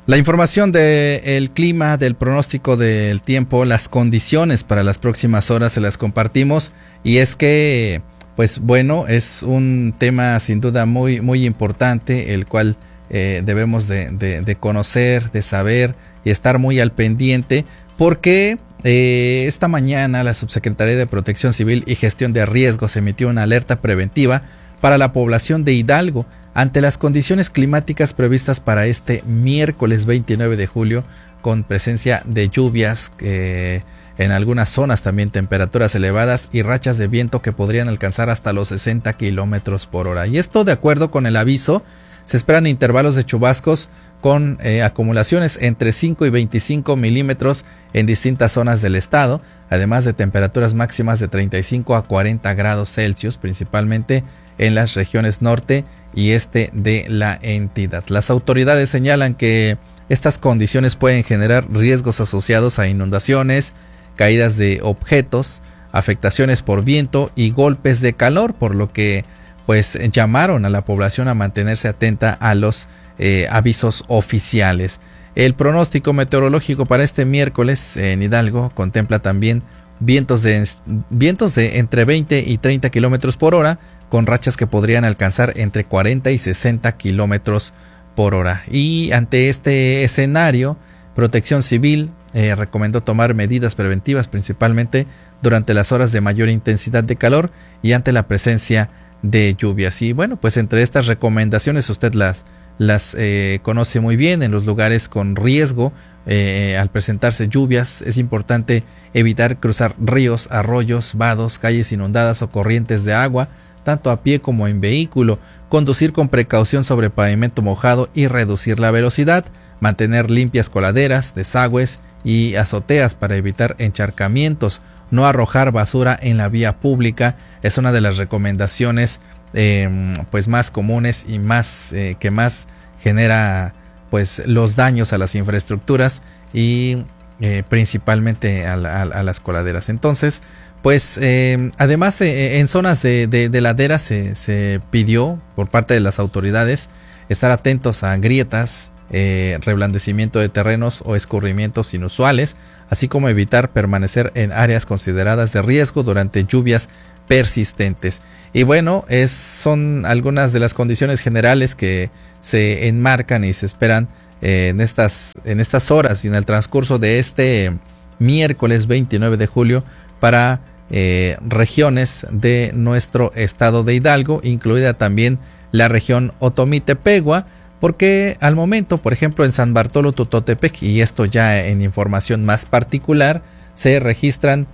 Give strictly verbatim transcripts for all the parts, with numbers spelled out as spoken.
La información del clima, del pronóstico del tiempo, las condiciones para las próximas horas se las compartimos, y es que, pues bueno, es un tema sin duda muy, muy importante, el cual eh, debemos de, de, de conocer, de saber y estar muy al pendiente, porque eh, esta mañana la Subsecretaría de Protección Civil y Gestión de Riesgos emitió una alerta preventiva para la población de Hidalgo ante las condiciones climáticas previstas para este miércoles veintinueve de julio, con presencia de lluvias, eh, en algunas zonas también temperaturas elevadas y rachas de viento que podrían alcanzar hasta los sesenta kilómetros por hora. Y esto, de acuerdo con el aviso, se esperan intervalos de chubascos con eh, acumulaciones entre cinco y veinticinco milímetros en distintas zonas del estado, además de temperaturas máximas de treinta y cinco a cuarenta grados Celsius, principalmente en las regiones norte y este de la entidad. Las autoridades señalan que estas condiciones pueden generar riesgos asociados a inundaciones, caídas de objetos, afectaciones por viento y golpes de calor, por lo que pues llamaron a la población a mantenerse atenta a los eh, avisos oficiales. El pronóstico meteorológico para este miércoles en Hidalgo contempla también vientos de, vientos de entre veinte y treinta kilómetros por hora, con rachas que podrían alcanzar entre cuarenta y sesenta kilómetros por hora. Y ante este escenario, Protección Civil eh, recomendó tomar medidas preventivas, principalmente durante las horas de mayor intensidad de calor y ante la presencia de lluvias. Y bueno, pues entre estas recomendaciones usted las, las eh, conoce muy bien. En los lugares con riesgo, eh, al presentarse lluvias, es importante evitar cruzar ríos, arroyos, vados, calles inundadas o corrientes de agua, tanto a pie como en vehículo, conducir con precaución sobre pavimento mojado y reducir la velocidad, mantener limpias coladeras, desagües y azoteas para evitar encharcamientos, no arrojar basura en la vía pública, es una de las recomendaciones eh, pues más comunes y más eh, que más genera pues los daños a las infraestructuras y eh, principalmente a, la, a las coladeras. Entonces, pues eh, además eh, en zonas de, de, de laderas se, se pidió por parte de las autoridades estar atentos a grietas, eh, reblandecimiento de terrenos o escurrimientos inusuales, así como evitar permanecer en áreas consideradas de riesgo durante lluvias persistentes. Y bueno, es, son algunas de las condiciones generales que se enmarcan y se esperan eh, en, estas, en estas horas y en el transcurso de este miércoles veintinueve de julio para Eh, regiones de nuestro estado de Hidalgo, incluida también la región Otomí-Tepegua, porque al momento, por ejemplo, en San Bartolo Tototepec, y esto ya en información más particular, se registran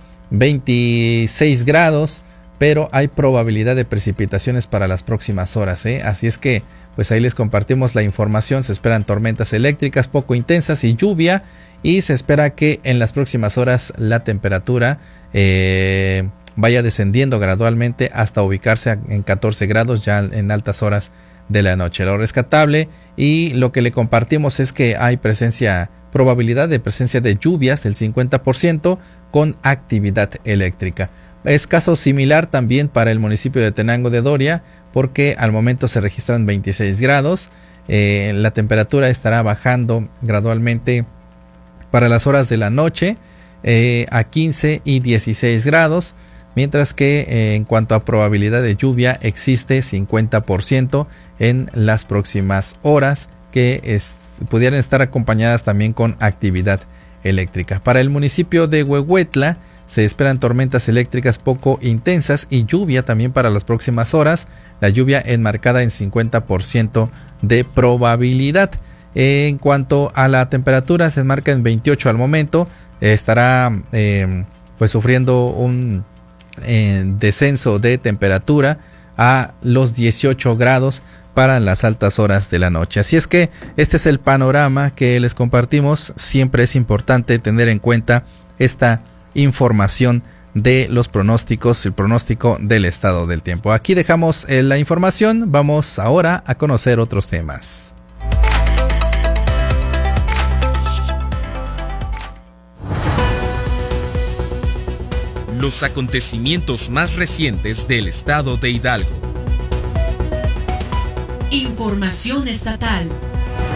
veintiséis grados, pero hay probabilidad de precipitaciones para las próximas horas, ¿eh? Así es que, pues ahí les compartimos la información. Se esperan tormentas eléctricas poco intensas y lluvia, y se espera que en las próximas horas la temperatura eh, vaya descendiendo gradualmente hasta ubicarse en catorce grados ya en altas horas de la noche. Lo rescatable y lo que le compartimos es que hay presencia, probabilidad de presencia de lluvias del cincuenta por ciento con actividad eléctrica. Es caso similar también para el municipio de Tenango de Doria, porque al momento se registran veintiséis grados. Eh, la temperatura estará bajando gradualmente para las horas de la noche eh, a quince y dieciséis grados, mientras que eh, en cuanto a probabilidad de lluvia existe cincuenta por ciento en las próximas horas, que es, pudieran estar acompañadas también con actividad eléctrica. Para el municipio de Huehuetla se esperan tormentas eléctricas poco intensas y lluvia también para las próximas horas, la lluvia enmarcada en cincuenta por ciento de probabilidad. En cuanto a la temperatura, se enmarca en veintiocho al momento, eh, estará eh, pues sufriendo un eh, descenso de temperatura a los dieciocho grados para las altas horas de la noche. Así es que este es el panorama que les compartimos. Siempre es importante tener en cuenta esta información de los pronósticos, el pronóstico del estado del tiempo. Aquí dejamos eh, la información. Vamos ahora a conocer otros temas. Los acontecimientos más recientes del estado de Hidalgo. Información estatal.